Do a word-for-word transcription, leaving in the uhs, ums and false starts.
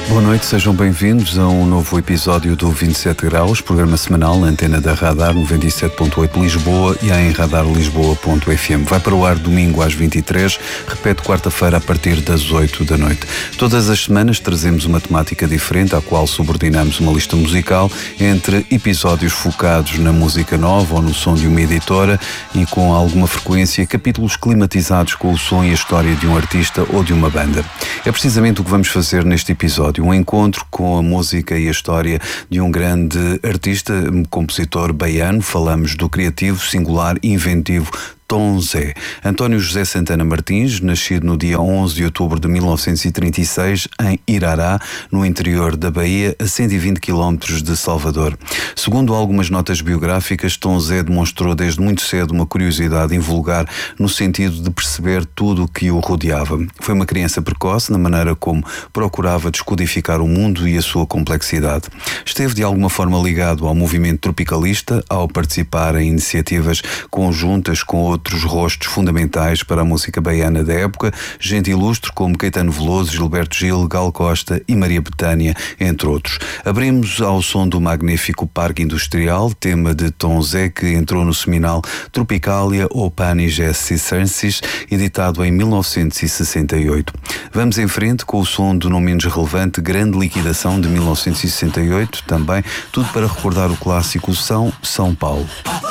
Boa noite, sejam bem-vindos a um novo episódio do vinte e sete graus, programa semanal na antena da Radar noventa e sete ponto oito Lisboa e em radar lisboa ponto f m. Vai para o ar domingo às vinte e três, repete quarta-feira a partir das oito da noite. Todas as semanas trazemos uma temática diferente à qual subordinamos uma lista musical entre episódios focados na música nova ou no som de uma editora e com alguma frequência capítulos climatizados com o som e a história de um artista ou de uma banda. É precisamente o que vamos fazer neste episódio. Um encontro com a música e a história de um grande artista, compositor baiano. Falamos do criativo, singular e inventivo Tom Zé. António José Santana Martins, nascido no dia onze de outubro de mil novecentos e trinta e seis, em Irará, no interior da Bahia, a cento e vinte quilómetros de Salvador. Segundo algumas notas biográficas, Tom Zé demonstrou desde muito cedo uma curiosidade invulgar no sentido de perceber tudo o que o rodeava. Foi uma criança precoce na maneira como procurava descodificar o mundo e a sua complexidade. Esteve de alguma forma ligado ao movimento tropicalista, ao participar em iniciativas conjuntas com outros outros rostos fundamentais para a música baiana da época, gente ilustre como Caetano Veloso, Gilberto Gil, Gal Costa e Maria Bethânia, entre outros. Abrimos ao som do magnífico Parque Industrial, tema de Tom Zé que entrou no seminal Tropicalia ou Panis et Circenses, editado em mil novecentos e sessenta e oito. Vamos em frente com o som do não menos relevante Grande Liquidação de mil novecentos e sessenta e oito, também tudo para recordar o clássico São São Paulo.